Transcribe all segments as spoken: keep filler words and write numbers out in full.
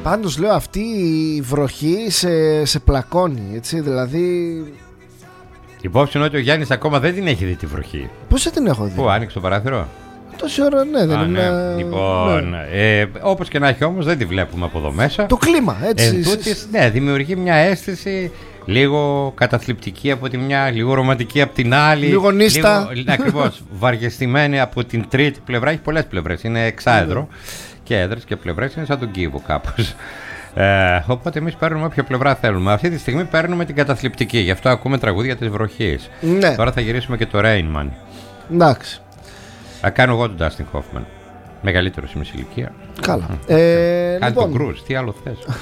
Πάντως λέω αυτή η βροχή σε, σε πλακώνει, έτσι, δηλαδή... Υπόψη είναι ότι ο Γιάννης ακόμα δεν την έχει δει τη βροχή. Πώς δεν την έχω δει? Πού, άνοιξε το παράθυρο? Τόση ώρα, ναι, δεν Α, είναι. Ναι. Λοιπόν, ναι. Ε, όπως και να έχει όμως, δεν τη βλέπουμε από εδώ μέσα. Το κλίμα, έτσι. Εν τούτης, ναι, δημιουργεί μια αίσθηση λίγο καταθλιπτική από τη μια, λίγο ρομαντική από την άλλη. Λίγο νύστα. Λίγο, ακριβώς, βαριεστημένη από την τρίτη πλευρά. Έχει πολλές πλευρές. Είναι εξάεδρο και έδρες και πλευρές. Είναι σαν τον κύβο κάπως. Ε, οπότε εμείς παίρνουμε όποια πλευρά θέλουμε. Αυτή τη στιγμή παίρνουμε την καταθλιπτική. Γι' αυτό ακούμε τραγούδια της βροχής. Ναι. Τώρα θα γυρίσουμε και το Rain Man. Εντάξει. Θα κάνω εγώ τον Dustin Hoffman. Μεγαλύτερο σε ηλικία. Καλά. Mm. Ε, κάνει λοιπόν. τον Cruise, τι άλλο θες?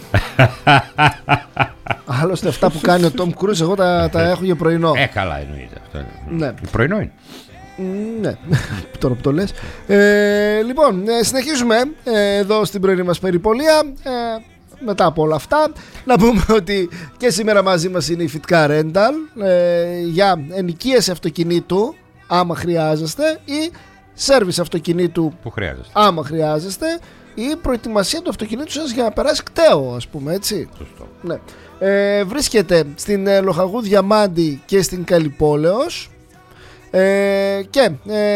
Άλλωστε αυτά που κάνει ο Tom Cruise, εγώ τα, τα έχω για πρωινό. Ε, καλά εννοείται αυτό. Ναι. Πρωινό είναι. Ναι, τώρα που το λες. Ε, λοιπόν, ε, συνεχίζουμε ε, εδώ στην πρωινή μας περιπολία. Ε, μετά από όλα αυτά, να πούμε ότι και σήμερα μαζί μας είναι η Fitka Rental ε, για ενοικίαση αυτοκινήτου άμα χρειάζεστε, ή σέρβις αυτοκινήτου που χρειάζεστε, άμα χρειάζεστε, ή προετοιμασία του αυτοκινήτου σας για να περάσει κταίο, ας πούμε, έτσι. Σωστό. Ναι. Ε, βρίσκεται στην ε, Λοχαγού Διαμάντη και στην Καλυπόλεως. Ε, και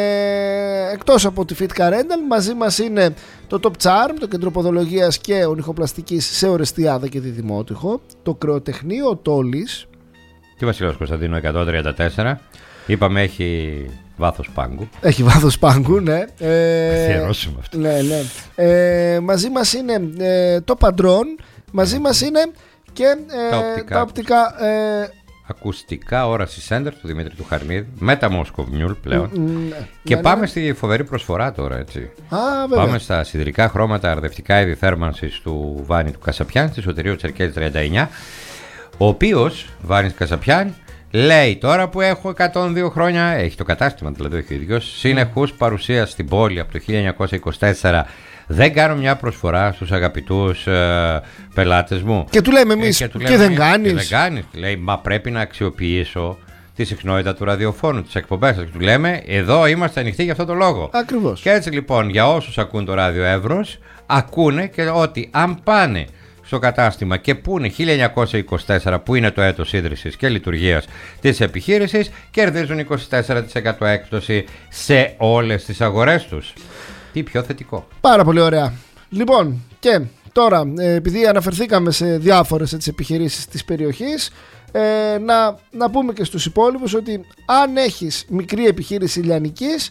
ε, εκτός από τη Fitka Rental, μαζί μας είναι το Top Charm, το κέντρο ποδολογίας και ονυχοπλαστικής σε Ορεστιάδα και Διδημότυχο, το κρεοτεχνείο Τόλης, τη Βασιλέως Κωνσταντίνου εκατόν τριάντα τέσσερα. Είπαμε έχει βάθος πάγκου. Έχει βάθος πάγκου, ναι. Αφιερώσουμε αυτό. Ναι, ναι. Ε, μαζί μας είναι ε, το Παντρόν, μαζί μας είναι και ε, τα οπτικά, τα οπτικά ε, ακουστικά όραση σέντερ του Δημήτρη του Χαρμίδη με τα Moscow Mule πλέον. Ναι, και ναι, πάμε ναι. στη φοβερή προσφορά τώρα, έτσι. Α, βέβαια. Πάμε στα σιδηρικά χρώματα αρδευτικά είδη θέρμανσης του Βάνη του Κασαπιάν, στη Σωτηρίου Τσερκέζη τριάντα εννιά, ο οποίος Βάνης Κασαπιάν λέει, τώρα που έχω εκατόν δύο χρόνια, έχει το κατάστημα δηλαδή, όχι ο ίδιος, συνεχούς παρουσία στην πόλη από το χίλια εννιακόσια είκοσι τέσσερα, δεν κάνω μια προσφορά στους αγαπητούς ε, πελάτες μου. Και του λέμε εμείς, ε, και, και, και δεν κάνεις. Και δεν κάνεις. Λέει, μα πρέπει να αξιοποιήσω τη συχνότητα του ραδιοφώνου, τις εκπομπές σας. Και του λέμε, εδώ είμαστε ανοιχτοί για αυτό το λόγο. Ακριβώς. Και έτσι λοιπόν, για όσους ακούν το ράδιο Εύρος, ακούνε και ότι αν πάνε στο κατάστημα και πούνε χίλια εννιακόσια είκοσι τέσσερα, που είναι το έτος ίδρυσης και λειτουργίας της επιχείρησης, κερδίζουν είκοσι τέσσερα τοις εκατό έκπτωση σε όλες τις αγορές τους. Τι πιο θετικό. Πάρα πολύ ωραία. Λοιπόν, και τώρα, επειδή αναφερθήκαμε σε διάφορες έτσι, επιχειρήσεις της περιοχής, ε, να, να πούμε και στους υπόλοιπους ότι αν έχεις μικρή επιχείρηση λιανικής,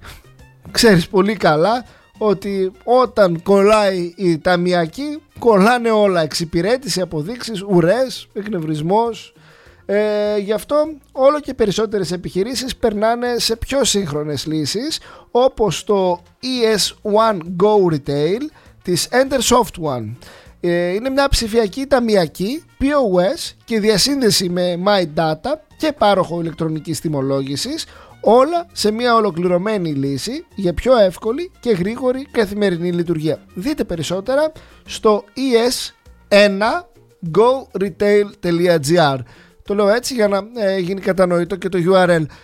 ξέρεις πολύ καλά ότι όταν κολλάει η ταμιακή, κολλάνε όλα. Εξυπηρέτηση, αποδείξεις, ουρές, εκνευρισμός. Ε, γι' αυτό όλο και περισσότερες επιχειρήσεις περνάνε σε πιο σύγχρονες λύσεις, όπως το ι ες One Go Retail της Enter Soft One. Ε, είναι μια ψηφιακή ταμιακή πι ο ες και διασύνδεση με My Data και πάροχο ηλεκτρονικής τιμολόγησης, όλα σε μια ολοκληρωμένη λύση για πιο εύκολη και γρήγορη καθημερινή λειτουργία. Δείτε περισσότερα στο ι ες one go retail τελεία τζι άρ. Το λέω έτσι για να ε, γίνει κατανοητό και το γιου αρ ελ.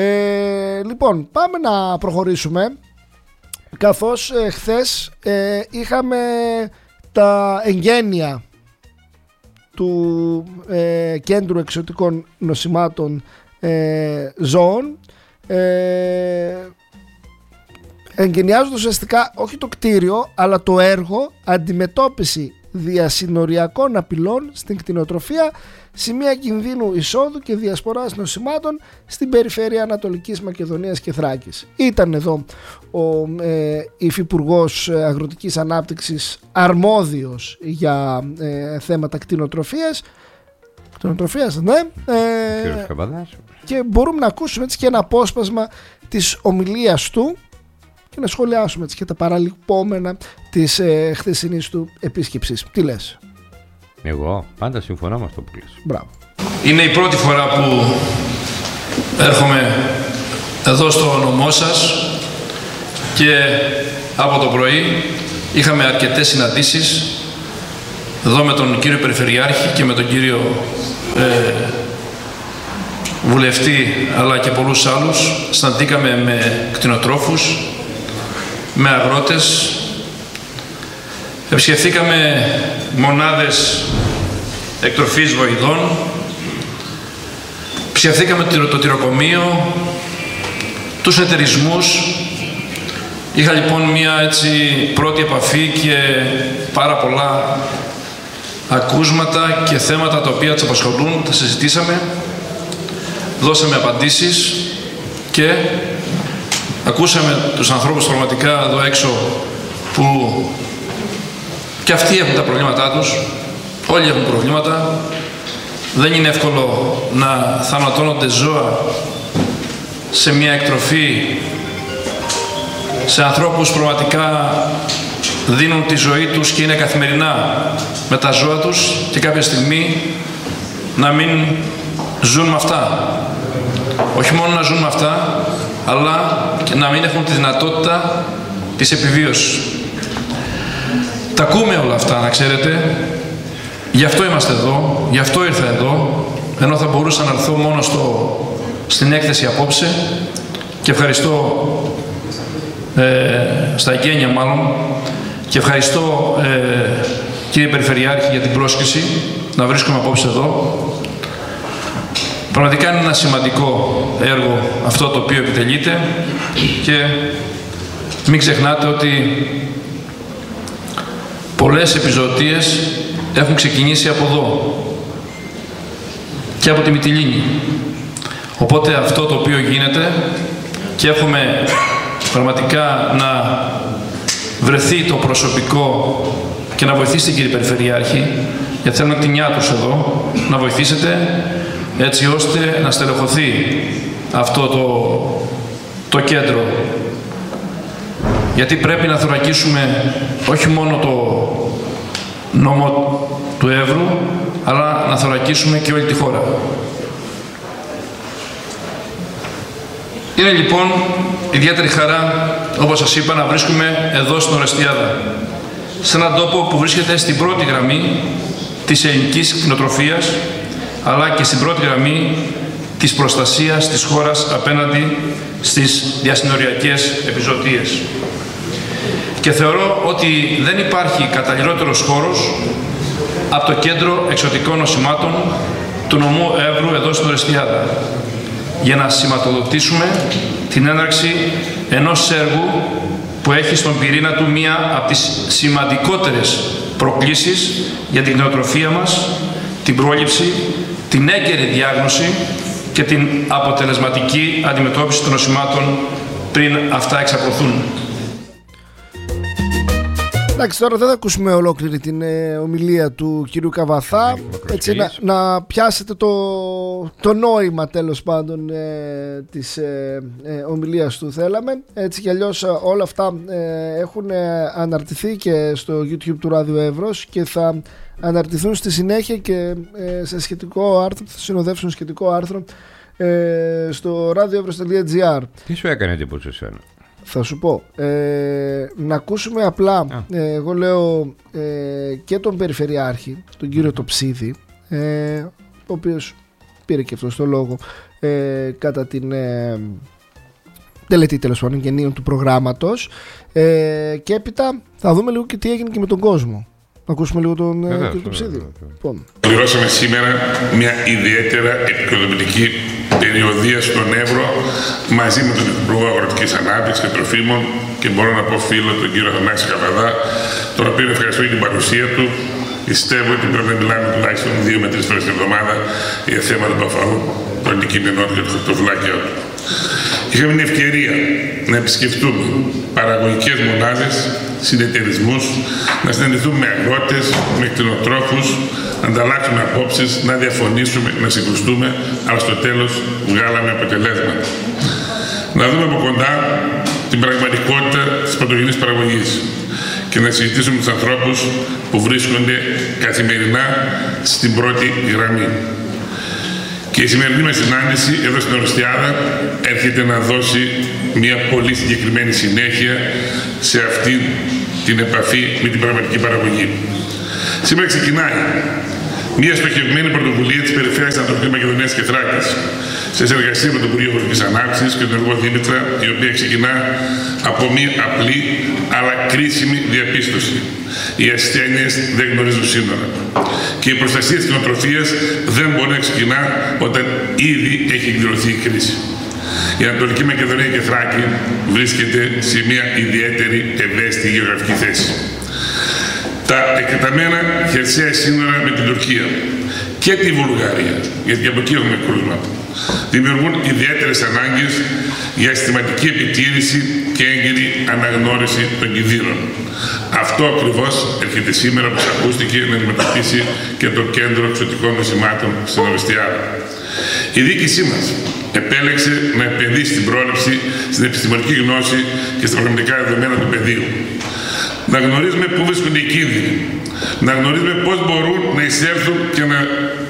Ε, λοιπόν, πάμε να προχωρήσουμε, καθώς ε, χθες ε, είχαμε τα εγγένεια του ε, Κέντρου Εξωτικών Νοσημάτων ε, Ζώων, ε, εγγενιάζοντας ουσιαστικά όχι το κτίριο αλλά το έργο αντιμετώπιση διασυνοριακών απειλών στην κτηνοτροφία, σημεία κινδύνου εισόδου και διασποράς νοσημάτων στην περιφέρεια Ανατολικής Μακεδονίας και Θράκης. Ήταν εδώ ο ε, υφυπουργός Αγροτικής Ανάπτυξης αρμόδιος για ε, θέματα κτηνοτροφίας. Κτηνοτροφίας, ναι. Ε, και μπορούμε να ακούσουμε έτσι και ένα απόσπασμα της ομιλίας του και να σχολιάσουμε έτσι και τα παραλυπόμενα της ε, χθεσινής του επίσκεψης. Τι λες? Εγώ πάντα συμφωνώ με αυτό που λες. Μπράβο. Είναι η πρώτη φορά που έρχομαι εδώ στο νομό σας και από το πρωί είχαμε αρκετές συναντήσεις εδώ με τον κύριο Περιφερειάρχη και με τον κύριο ε, βουλευτή αλλά και πολλούς άλλους. Συναντήκαμε με κτηνοτρόφους, με αγρότες, Επισκεφθήκαμε μονάδες εκτροφής βοηδών, επισκεφθήκαμε το τυροκομείο, τους εταιρισμούς. Είχα λοιπόν μία έτσι πρώτη επαφή και πάρα πολλά ακούσματα και θέματα τα οποία τους απασχολούν, τα συζητήσαμε, δώσαμε απαντήσεις και ακούσαμε τους ανθρώπους πραγματικά εδώ έξω που και αυτοί έχουν τα προβλήματά τους, όλοι έχουν προβλήματα. Δεν είναι εύκολο να θανατώνονται ζώα σε μια εκτροφή, σε ανθρώπους πραγματικά δίνουν τη ζωή τους και είναι καθημερινά με τα ζώα τους και κάποια στιγμή να μην ζουν με αυτά. Όχι μόνο να ζουν με αυτά, αλλά και να μην έχουν τη δυνατότητα της επιβίωσης. Τα ακούμε όλα αυτά, να ξέρετε. Γι' αυτό είμαστε εδώ, γι' αυτό ήρθα εδώ, ενώ θα μπορούσα να έρθω μόνο στο, στην έκθεση απόψε και ευχαριστώ ε, στα εγγένεια μάλλον και ευχαριστώ ε, κύριε Περιφερειάρχη για την πρόσκληση να βρίσκομαι απόψε εδώ. Πραγματικά είναι ένα σημαντικό έργο αυτό το οποίο επιτελείται και μην ξεχνάτε ότι πολλές επιζωτίες έχουν ξεκινήσει από εδώ και από τη Μυτιλήνη. Οπότε αυτό το οποίο γίνεται και εύχομαι πραγματικά να βρεθεί το προσωπικό και να βοηθήσετε κύριε Περιφερειάρχη, γιατί θέλουμε την κτηνιά τους εδώ, να βοηθήσετε έτσι ώστε να στελεχωθεί αυτό το, το κέντρο. Γιατί πρέπει να θωρακίσουμε όχι μόνο το νόμο του Εύρου, αλλά να θωρακίσουμε και όλη τη χώρα. Είναι λοιπόν ιδιαίτερη χαρά, όπως σας είπα, να βρίσκουμε εδώ στην Ορεστιάδα, σε έναν τόπο που βρίσκεται στην πρώτη γραμμή της ελληνικής κτηνοτροφίας, αλλά και στην πρώτη γραμμή της προστασίας της χώρας απέναντι στις διασυνοριακές επιζωτίες. Και θεωρώ ότι δεν υπάρχει καταλληλότερος χώρος από το Κέντρο Εξωτικών Νοσημάτων του νομού Εύρου εδώ στην Ορεστιάδα για να σηματοδοτήσουμε την έναρξη ενός έργου που έχει στον πυρήνα του μία από τις σημαντικότερες προκλήσεις για την κτηνοτροφία μας, την πρόληψη, την έγκαιρη διάγνωση και την αποτελεσματική αντιμετώπιση των νοσημάτων πριν αυτά εξαπλωθούν. Εντάξει, τώρα δεν θα ακούσουμε ολόκληρη την ε, ομιλία του κυρίου Καβαθά. Έτσι, να, να πιάσετε το, το νόημα τέλος πάντων ε, της ε, ε, ομιλίας του θέλαμε. Έτσι κι αλλιώς όλα αυτά ε, έχουν ε, αναρτηθεί και στο YouTube του Ράδιο Εύρος και θα αναρτηθούν στη συνέχεια και ε, σε σχετικό άρθρο, θα συνοδεύσουν σχετικό άρθρο ε, στο radioevros τελεία gr. Τι σου έκανε εντύπωση εσένα? Θα σου πω, ε, να ακούσουμε απλά, ε, εγώ λέω ε, και τον Περιφερειάρχη, τον κύριο Τοψίδη, ε, ο οποίος πήρε και αυτό το λόγο ε, κατά την ε, τελετή τέλος πάντων γεννίων του προγράμματος ε, και έπειτα θα δούμε λίγο και τι έγινε και με τον κόσμο. Να ακούσουμε λίγο τον ε, κύριο Τοψίδη. Πληρώσαμε σήμερα μια ιδιαίτερα επικοδομητική περιοδία στον Εύρο μαζί με τον Υπουργό Αγροτικής Ανάπτυξης και Τροφίμων και μπορώ να πω φίλο τον κύριο Θανάση Καβαδά, τον οποίο ευχαριστώ για την παρουσία του. Πιστεύω ότι πρέπει να μιλάμε τουλάχιστον δύο με τρεις φορές την εβδομάδα για θέματα που αφορούν το αντικείμενό του και το χαρτοφυλάκιο του. Είχαμε την ευκαιρία να επισκεφτούμε παραγωγικές μονάδες, συνεταιρισμούς, να συναντηθούμε με αγρότες, με κτηνοτρόφους, να ανταλλάξουμε απόψεις, να διαφωνήσουμε, να συγκρουστούμε, αλλά στο τέλος βγάλαμε αποτελέσματα. Να δούμε από κοντά την πραγματικότητα της πρωτογενής παραγωγής και να συζητήσουμε με τους ανθρώπους που βρίσκονται καθημερινά στην πρώτη γραμμή. Και η σημερινή μας συνάντηση εδώ στην Ορεστιάδα έρχεται να δώσει μια πολύ συγκεκριμένη συνέχεια σε αυτή την επαφή με την πραγματική παραγωγή. Σήμερα ξεκινάει μια στοχευμένη πρωτοβουλία της Περιφέρειας Ανατολικής Μακεδονίας και Θράκης σε συνεργασία με το Υπουργείο Αγροτικής Ανάπτυξης και τον Εργό Δήμητρα, η οποία ξεκινά από μία απλή αλλά κρίσιμη διαπίστωση. Οι ασθένειες δεν γνωρίζουν σύνορα. Και η προστασία της κτηνοτροφίας δεν μπορεί να ξεκινά όταν ήδη έχει εκδηλωθεί η κρίση. Η Ανατολική Μακεδονία και Θράκη βρίσκεται σε μια ιδιαίτερη ευαίσθητη γεωγραφική θέση. Τα εκτεταμένα χερσαία σύνορα με την Τουρκία και τη Βουλγαρία, γιατί από εκεί έχουμε κρούσματα, δημιουργούν ιδιαίτερες ανάγκες για συστηματική επιτήρηση και έγκαιρη αναγνώριση των κινδύνων. Αυτό ακριβώς έρχεται σήμερα, όπως ακούστηκε, να αντιμετωπίσει και το Κέντρο Εξωτικών Νοσημάτων στην Ορβεστιάδα. Η διοίκησή μας επέλεξε να επενδύσει στην πρόληψη, στην επιστημονική γνώση και στα προγραμματικά δεδομένα του πεδίου. Να γνωρίζουμε πού βρίσκονται οι κίνδυνοι. Να γνωρίζουμε πώς μπορούν να εισέλθουν και να,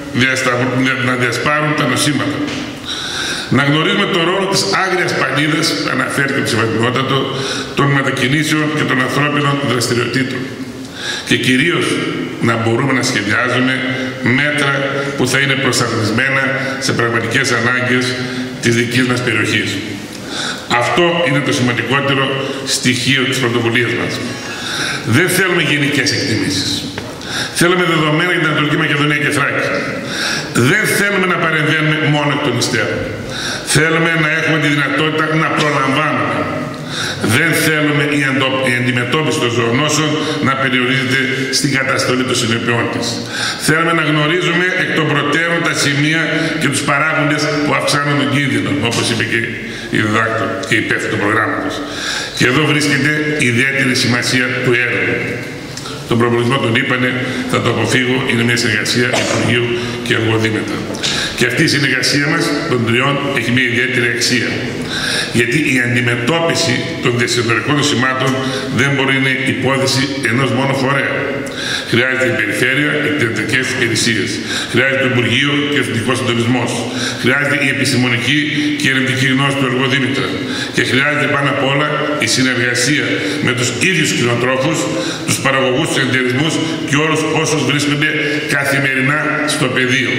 να διασπάρουν τα νοσήματα. Να γνωρίζουμε το ρόλο της άγριας πανίδας, αναφέρεται το συμβατικότατο, των μετακινήσεων και των ανθρώπινων δραστηριοτήτων. Και κυρίως να μπορούμε να σχεδιάζουμε μέτρα που θα είναι προσαρμοσμένα σε πραγματικές ανάγκες της δικής μας περιοχής. Αυτό είναι το σημαντικότερο στοιχείο της πρωτοβουλίας μας. Δεν θέλουμε γενικές εκτιμήσεις. Θέλουμε δεδομένα για την Ανατολική Μακεδονία και Θράκη. Δεν θέλουμε να παρεμβαίνουμε μόνο εκ των υστέρων. Θέλουμε να έχουμε τη δυνατότητα να προλαμβάνουμε. Δεν θέλουμε η, αντο... η αντιμετώπιση των ζωονόσων να περιορίζεται στην καταστολή των συνεπειών της. Θέλουμε να γνωρίζουμε εκ των προτέρων τα σημεία και τους παράγοντες που αυξάνουν τον κίνδυνο, όπως είπε και η διδάκτορ και η υπεύθυνη του προγράμματος. Και εδώ βρίσκεται η ιδιαίτερη σημασία του έργου. Τον προπολογισμό τον είπανε, θα το αποφύγω, είναι μια συνεργασία Υπουργείου και Εργοδήμητρα. Και αυτή η συνεργασία μας των τριών έχει μια ιδιαίτερη αξία. Γιατί η αντιμετώπιση των διασυνοριακών νοσημάτων δεν μπορεί να είναι υπόθεση ενός μόνο φορέα. Χρειάζεται η περιφέρεια, οι κτηνιατρικές υπηρεσίες. Χρειάζεται το Υπουργείο και ο εθνικός συντονισμός. Χρειάζεται η επιστημονική και η ερευνητική γνώση του Εργοδήμητρα. Και χρειάζεται πάνω απ' όλα η συνεργασία με τους ίδιους κτηνοτρόφους, τους παραγωγούς, τους εταιρισμούς και όλους όσους βρίσκονται καθημερινά στο πεδίο.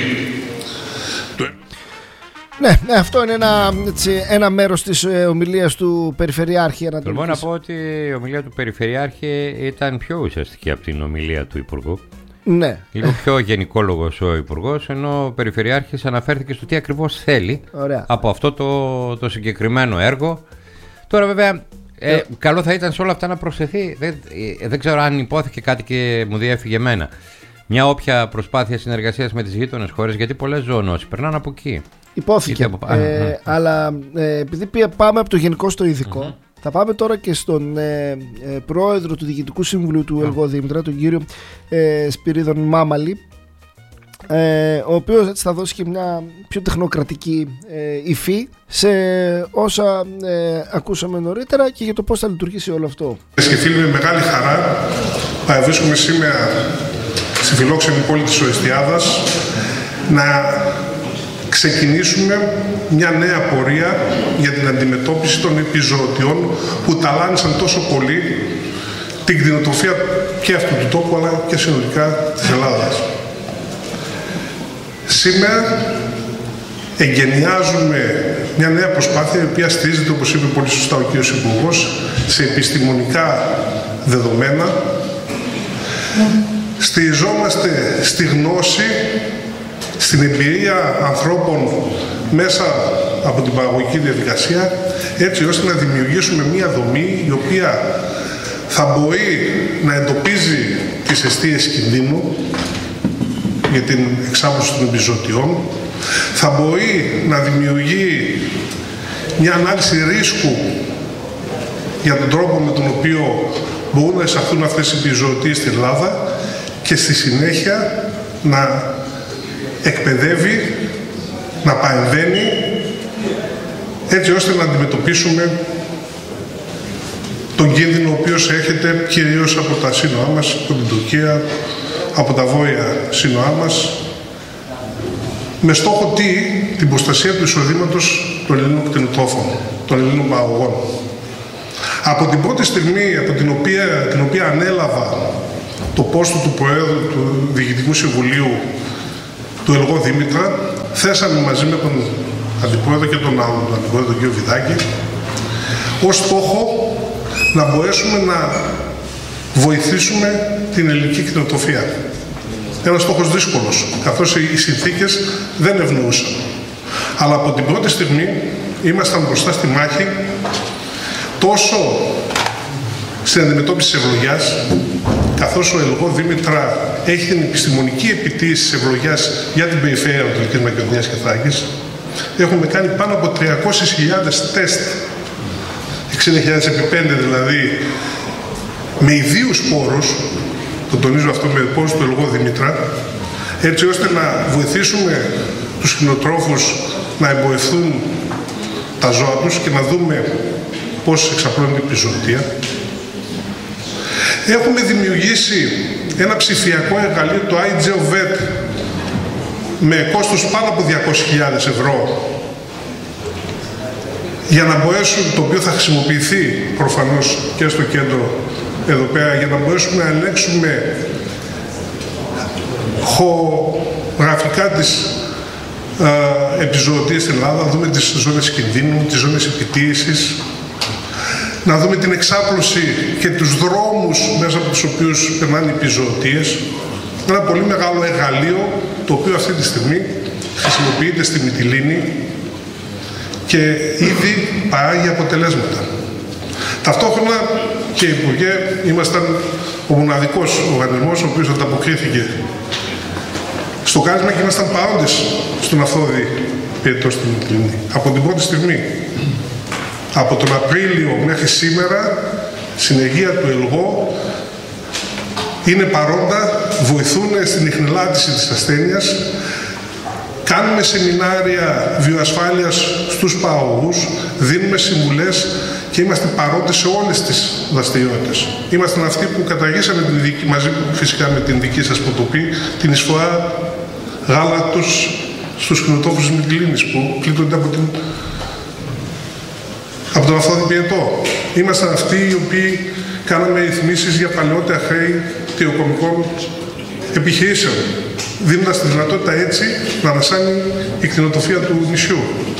Ναι, αυτό είναι ένα, έτσι, ένα μέρος της ε, ομιλίας του Περιφερειάρχη Ανατολικής. Θέλω να πω ότι η ομιλία του Περιφερειάρχη ήταν πιο ουσιαστική από την ομιλία του Υπουργού. Ναι. Λίγο πιο γενικόλογος ο Υπουργός, ενώ ο Περιφερειάρχης αναφέρθηκε στο τι ακριβώς θέλει. Ωραία. Από αυτό το, το συγκεκριμένο έργο. Τώρα βέβαια ε, ε, καλό θα ήταν σε όλα αυτά να προσθεθεί, δεν, ε, δεν ξέρω αν υπόθηκε κάτι και μου διέφυγε εμένα, μια όποια προσπάθεια συνεργασίας με τις γείτονες χώρες, γιατί πολλές ζωονόσοι περνάνε από εκεί. Υπόθηκε, από... ε, mm-hmm. αλλά ε, επειδή πάμε από το γενικό στο ειδικό, mm-hmm. θα πάμε τώρα και στον ε, ε, πρόεδρο του Διοικητικού Συμβουλίου του mm-hmm. Ελγό Δήμητρα, τον κύριο ε, Σπυρίδων Μάμαλη, ε, ο οποίος έτσι θα δώσει και μια πιο τεχνοκρατική ε, υφή σε όσα ε, ακούσαμε νωρίτερα και για το πώς θα λειτουργήσει όλο αυτό. Και φίλοι, με μεγάλη χαρά παραβρίσκομαι σήμερα στη φιλόξενη πόλη της Ορβεστιάδας να ξεκινήσουμε μια νέα πορεία για την αντιμετώπιση των επιζωοτιών που ταλάνισαν τόσο πολύ την κτηνοτροφία και αυτού του τόπου αλλά και συνολικά της Ελλάδας. Σήμερα εγκαινιάζουμε μια νέα προσπάθεια η οποία στηρίζεται, όπως είπε πολύ σωστά ο κ. Υπουργός, σε επιστημονικά δεδομένα. Στηριζόμαστε στη γνώση, στην εμπειρία ανθρώπων μέσα από την παραγωγική διαδικασία, έτσι ώστε να δημιουργήσουμε μία δομή η οποία θα μπορεί να εντοπίζει τις αιστείες κινδύνου για την εξάπλωση των επιζωτιών, θα μπορεί να δημιουργεί μια ανάλυση ρίσκου για τον τρόπο με τον οποίο μπορούν να εισαχθούν αυτές οι επιζωτίες στην Ελλάδα και στη συνέχεια να εκπαιδεύει, να παρεμβαίνει έτσι ώστε να αντιμετωπίσουμε τον κίνδυνο ο οποίος έρχεται κυρίως από τα σύνορά μας, από την Τουρκία, από τα βόρεια σύνορά μας, με στόχο τι, την προστασία του εισοδήματος των Ελλήνων κτηνοτρόφων, των Ελλήνων παραγωγών. Από την πρώτη στιγμή από την οποία, την οποία ανέλαβα το πόστο του Προέδρου του Διοικητικού Συμβουλίου του Ελγό Δήμητρα, θέσαμε μαζί με τον αντιπρόεδρο και τον άλλον, τον αντιπρόεδρο, τον κύριο Βιδάκη, ως στόχο να μπορέσουμε να βοηθήσουμε την ελληνική κτηνοτροφία. Ένας στόχος δύσκολος, καθώς οι συνθήκες δεν ευνοούσαν. Αλλά από την πρώτη στιγμή ήμασταν μπροστά στη μάχη, τόσο στην αντιμετώπιση της ευλογιάς, καθώς ο ΕΛΓΟ Δήμητρα έχει την επιστημονική επιτήρηση της ευλογιάς για την περιφέρεια Ανατολικής Μακεδονίας και Θράκης. Έχουμε κάνει πάνω από τριακόσιες χιλιάδες τεστ, εξήντα χιλιάδες επί πέντε δηλαδή, με ιδίους πόρους, το τονίζω αυτό, με πόρους του ΕΛΓΟ Δήμητρα, έτσι ώστε να βοηθήσουμε τους κτηνοτρόφους να εμπορευθούν τα ζώα τους και να δούμε πώς εξαπλώνεται η επιζωτία. Έχουμε δημιουργήσει ένα ψηφιακό εργαλείο, το iGeoVet, με κόστος πάνω από διακόσιες χιλιάδες ευρώ, για να μπορέσουν, το οποίο θα χρησιμοποιηθεί προφανώς και στο κέντρο εδώ πέρα, για να μπορέσουμε να ελέγξουμε χωρογραφικά τις ε, επιζωοτίες στην Ελλάδα, να δούμε τις ζώνες κινδύνου, τις ζώνες επιτήρησης, να δούμε την εξάπλωση και τους δρόμους μέσα από τους οποίους περνάνε οι επιζωοτίες. Ένα πολύ μεγάλο εργαλείο, το οποίο αυτή τη στιγμή χρησιμοποιείται στη Μυτιλήνη και ήδη παράγει αποτελέσματα. Ταυτόχρονα, και Υπουργέ, ήμασταν ο μοναδικός οργανισμός ο οποίος ανταποκρίθηκε στο κάλεσμα και ήμασταν παρόντες στον Αυθόδη πυρετό στη Μυτιλήνη. Από την πρώτη στιγμή. Από τον Απρίλιο μέχρι σήμερα, συνεργεία του ΕΛΓΟ είναι παρόντα, βοηθούν στην ιχνηλάτηση της ασθένειας. Κάνουμε σεμινάρια βιοασφάλειας στους παραγωγούς, δίνουμε συμβουλές και είμαστε παρόντες σε όλες τις δραστηριότητες. Ήμασταν αυτοί που καταργήσαμε την δική, μαζί φυσικά με την δική σας προτροπή, την εισφορά γάλακτος στους κτηνοτρόφους της Μυτιλήνης που πλήττονται από, την... από τον Αυθόδη πυρετό. Ήμασταν αυτοί οι οποίοι κάναμε ρυθμίσεις για παλαιότερα χρέη τυροκομικών επιχειρήσεων, δίνοντας τη δυνατότητα έτσι να ανασάνει η κτηνοτροφία του νησιού.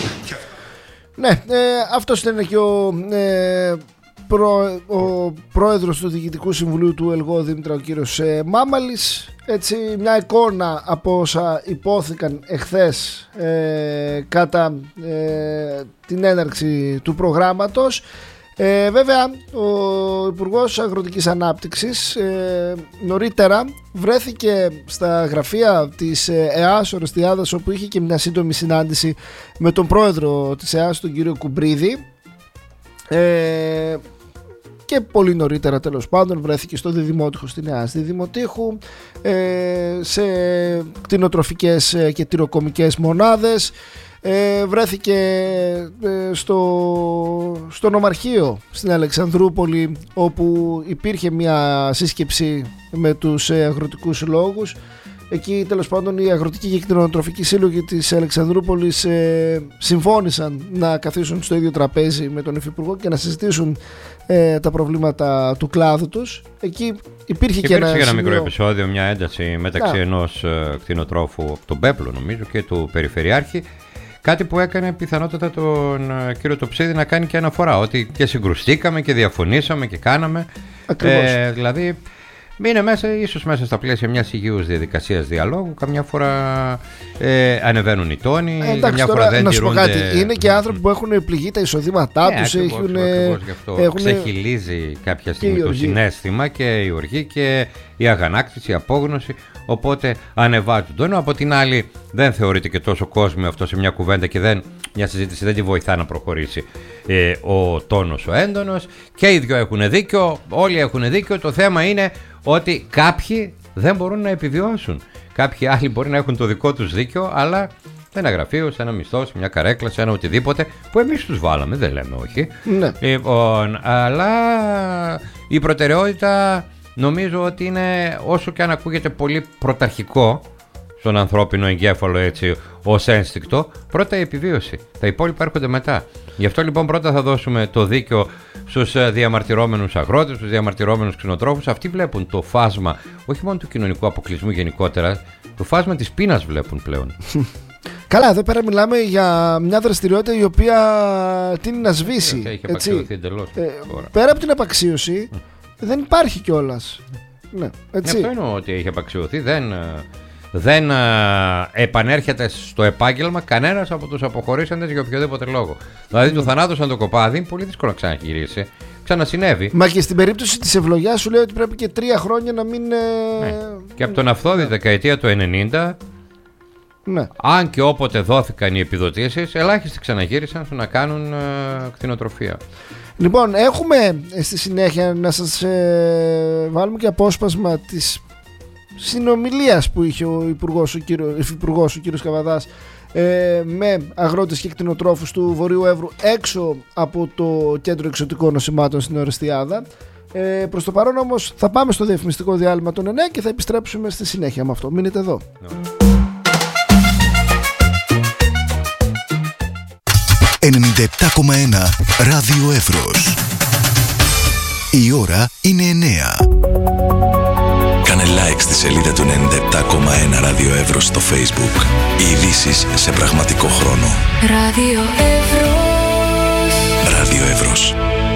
Ναι, ε, αυτός ήταν και ο, ε, προ, ο πρόεδρος του Διοικητικού Συμβουλίου του ΕΛΓΟ Δήμητρα, ο κύριος ε, Μάμαλης. Έτσι, μια εικόνα από όσα υπόθηκαν εχθές ε, κατά ε, την έναρξη του προγράμματος. Ε, βέβαια, ο Υπουργός Αγροτικής Ανάπτυξης ε, νωρίτερα βρέθηκε στα γραφεία της ΕΑΣ Ορεστιάδας, όπου είχε και μια σύντομη συνάντηση με τον πρόεδρο της ΕΑΣ, τον κύριο Κουμπρίδη, ε, και πολύ νωρίτερα τέλος πάντων βρέθηκε στο Διδημότυχο στην ΕΑΣ Διδημοτήχου, ε, σε κτηνοτροφικές και τυροκομικές μονάδες. Ε, βρέθηκε ε, στο, στο νομαρχείο στην Αλεξανδρούπολη, όπου υπήρχε μια σύσκεψη με τους ε, αγροτικούς συλλόγους. Εκεί τέλος πάντων οι αγροτικοί και κτηνοτροφικοί σύλλογοι της Αλεξανδρούπολης ε, συμφώνησαν να καθίσουν στο ίδιο τραπέζι με τον Υφυπουργό και να συζητήσουν ε, τα προβλήματα του κλάδου τους. Εκεί υπήρχε και, και ένα, ένα σημείο... μικρό επεισόδιο, μια ένταση μεταξύ yeah. ενός ε, κτηνοτρόφου, τον Πέπλο νομίζω, και του Περιφερειάρχη. Κάτι που έκανε πιθανότατα τον uh, κύριο Τοψίδη να κάνει και αναφορά, ότι και συγκρουστήκαμε και διαφωνήσαμε και κάναμε. Ε, δηλαδή, είναι μέσα, ίσως μέσα στα πλαίσια μιας υγιούς διαδικασίας διαλόγου. Καμιά φορά ε, ανεβαίνουν οι τόνοι, ε, εντάξει, καμιά φορά δεν να σου πω τηρούνται... κάτι, είναι και άνθρωποι που έχουν πληγεί τα εισοδήματά ε, τους. Ακριβώς, έχουν, ακριβώς γι' αυτό. έχουν... Ξεχυλίζει κάποια στιγμή το συναίσθημα και η οργή και η αγανάκτηση, η απόγνωση. Οπότε ανεβάζει τον τόνο. Από την άλλη, δεν θεωρείται και τόσο κόσμιο αυτό σε μια κουβέντα και δεν, μια συζήτηση δεν τη βοηθά να προχωρήσει ε, ο τόνος ο έντονος. Και οι δυο έχουν δίκιο, όλοι έχουν δίκιο. Το θέμα είναι ότι κάποιοι δεν μπορούν να επιβιώσουν. Κάποιοι άλλοι μπορεί να έχουν το δικό τους δίκιο, αλλά σε ένα γραφείο, σε ένα μισθό, σε μια καρέκλα, σε ένα οτιδήποτε που εμείς τους βάλαμε, δεν λέμε όχι. Ναι. Λοιπόν, αλλά η προτεραιότητα νομίζω ότι είναι, όσο και αν ακούγεται πολύ πρωταρχικό στον ανθρώπινο εγκέφαλο έτσι ως ένστικτο, πρώτα η επιβίωση. Τα υπόλοιπα έρχονται μετά. Γι' αυτό λοιπόν πρώτα θα δώσουμε το δίκιο στους διαμαρτυρόμενους αγρότες, στους διαμαρτυρόμενους κτηνοτρόφους. Αυτοί βλέπουν το φάσμα, όχι μόνο του κοινωνικού αποκλεισμού γενικότερα, το φάσμα της πείνας βλέπουν πλέον. Καλά, εδώ πέρα μιλάμε για μια δραστηριότητα η οποία τείνει να σβήσει. Έχει απαξιωθεί εντελώς. Ε, πέρα από την απαξίωση, δεν υπάρχει κιόλας. Ναι, έτσι. Αυτό εννοώ ότι έχει απαξιωθεί. Δεν, δεν α, επανέρχεται στο επάγγελμα κανένας από τους αποχωρήσαντες για οποιοδήποτε λόγο. Δηλαδή, mm. του θανάτου σαν το κοπάδι είναι πολύ δύσκολο να ξαναγυρίσει. Ξανασυνέβη. Μα και στην περίπτωση της ευλογιάς σου λέει ότι πρέπει και τρία χρόνια να μην. Ναι. Και από τον Αυθόδη, δεκαετία του ενενήντα. Ναι. Αν και όποτε δόθηκαν οι επιδοτήσεις, ελάχιστοι ξαναγύρισαν στο να κάνουν ε, κτηνοτροφία. Λοιπόν, έχουμε στη συνέχεια να σας ε, βάλουμε και απόσπασμα της συνομιλίας που είχε ο Υπουργός, ο, κύριο, Υφυπουργός, ο κύριος Καβαδάς, ε, με αγρότες και κτηνοτρόφους του Βορείου Εύρου έξω από το Κέντρο Εξωτικών Νοσημάτων στην Ορεστιάδα. Ε, προς το παρόν όμως θα πάμε στο διαφημιστικό διάλειμμα των εννέα και θα επιστρέψουμε στη συνέχεια με αυτό. Μείνετε εδώ. No. ενενήντα επτά κόμμα ένα Ράδιο Εύρος. Η ώρα είναι εννέα. Κάνε like στη σελίδα του ενενήντα επτά κόμμα ένα Ράδιο Εύρος στο Facebook. Οι ειδήσεις σε πραγματικό χρόνο. Ράδιο Εύρος. Ράδιο Εύρος.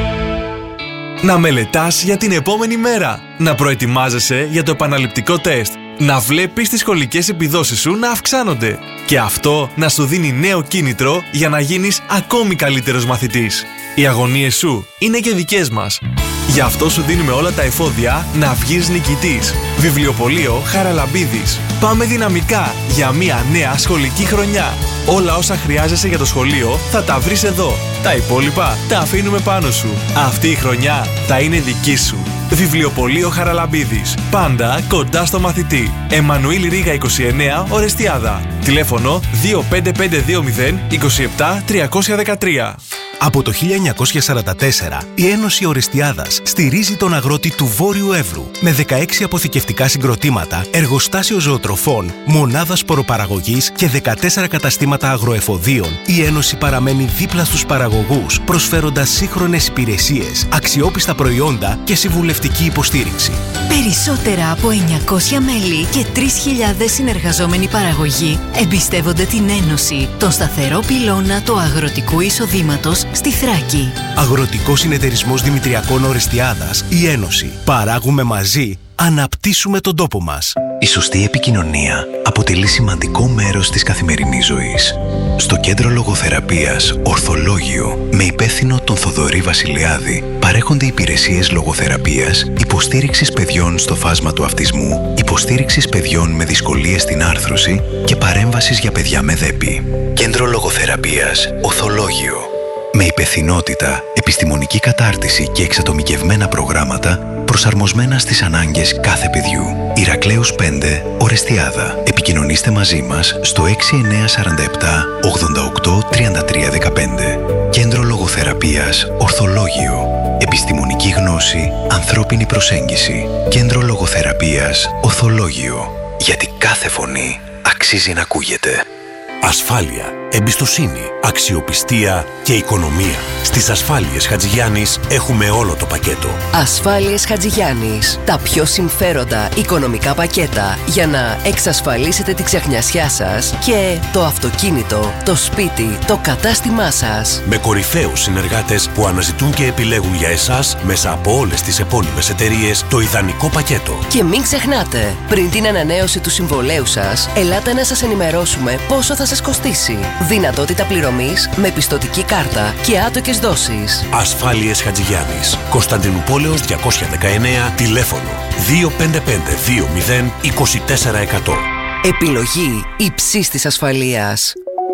Να μελετάς για την επόμενη μέρα. Να προετοιμάζεσαι για το επαναληπτικό τεστ. Να βλέπεις τις σχολικές επιδόσεις σου να αυξάνονται. Και αυτό να σου δίνει νέο κίνητρο για να γίνεις ακόμη καλύτερος μαθητής. Οι αγωνίες σου είναι και δικές μας. Γι' αυτό σου δίνουμε όλα τα εφόδια να βγεις νικητής. Βιβλιοπωλείο Χαραλαμπίδης. Πάμε δυναμικά για μια νέα σχολική χρονιά. Όλα όσα χρειάζεσαι για το σχολείο θα τα βρεις εδώ. Τα υπόλοιπα τα αφήνουμε πάνω σου. Αυτή η χρονιά θα είναι δική σου. Βιβλιοπωλείο Χαραλαμπίδης. Πάντα κοντά στο μαθητή. Εμμανουήλ Ρίγα είκοσι εννέα, Ορεστιάδα. Τηλέφωνο δύο πέντε πέντε δύο μηδέν είκοσι επτά τριακόσια δεκατρία. Από το χίλια εννιακόσια σαράντα τέσσερα, η Ένωση Ορεστιάδας στηρίζει τον αγρότη του Βόρειου Εύρου με δεκαέξι αποθηκευτικά συγκροτήματα, εργοστάσιο ζωοτροφών, μονάδα σποροπαραγωγής και δεκατέσσερα καταστήματα αγροεφοδίων. Η Ένωση παραμένει δίπλα στους παραγωγούς, προσφέροντας σύγχρονες υπηρεσίες, αξιόπιστα προϊόντα και συμβουλευτική υποστήριξη. Περισσότερα από εννιακόσια μέλη και τρεις χιλιάδες συνεργαζόμενοι παραγωγοί εμπιστεύονται την Ένωση, τον σταθερό πυλώνα του αγροτικού εισοδήματος στη Θράκη. Αγροτικός Συνεταιρισμός Δημητριακών Ορεστιάδας, η Ένωση. Παράγουμε μαζί, αναπτύσσουμε τον τόπο μας. Η σωστή επικοινωνία αποτελεί σημαντικό μέρος της καθημερινής ζωής. Στο Κέντρο Λογοθεραπείας Ορθολόγιο, με υπεύθυνο τον Θοδωρή Βασιλιάδη, παρέχονται υπηρεσίες λογοθεραπείας, υποστήριξης παιδιών στο φάσμα του αυτισμού, υποστήριξης παιδιών με δυσκολίες στην άρθρωση και παρέμβασης για παιδιά με δέπη. Κέντρο Λογοθεραπείας Ορθολόγιο. Με υπευθυνότητα, επιστημονική κατάρτιση και εξατομικευμένα προγράμματα προσαρμοσμένα στις ανάγκες κάθε παιδιού. Ηρακλέους πέντε, Ορεστιάδα. Επικοινωνήστε μαζί μας στο έξι εννιά τέσσερα επτά ογδόντα οκτώ τριάντα τρία δεκαπέντε. Κέντρο Λογοθεραπείας Ορθολόγιο. Επιστημονική γνώση, ανθρώπινη προσέγγιση. Κέντρο Λογοθεραπείας Ορθολόγιο. Γιατί κάθε φωνή αξίζει να ακούγεται. Ασφάλεια, εμπιστοσύνη, αξιοπιστία και οικονομία. Στις Ασφάλειες Χατζηγιάννης έχουμε όλο το πακέτο. Ασφάλειες Χατζηγιάννης. Τα πιο συμφέροντα οικονομικά πακέτα για να εξασφαλίσετε τη ξεχνιασιά σας και το αυτοκίνητο, το σπίτι, το κατάστημά σας. Με κορυφαίους συνεργάτες που αναζητούν και επιλέγουν για εσάς μέσα από όλες τις επώνυμες εταιρείες το ιδανικό πακέτο. Και μην ξεχνάτε, πριν την ανανέωση του συμβολέου σας, ελάτε να σας ενημερώσουμε πόσο θα σας κοστίσει. Δυνατότητα πληρωμής με πιστωτική κάρτα και άτοκες δόσεις. Ασφάλειες Χατζηγιάννης. Κωνσταντινούπολεως διακόσια δεκαεννέα, τηλέφωνο δύο πέντε πέντε δύο μηδέν είκοσι τέσσερα εκατό. Επιλογή υψής της ασφαλείας.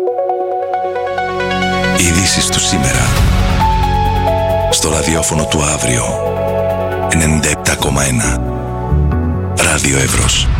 Ειδήσεις του σήμερα. Στο ραδιόφωνο του αύριο. ενενήντα επτά κόμμα ένα. Ράδιο Εύρος.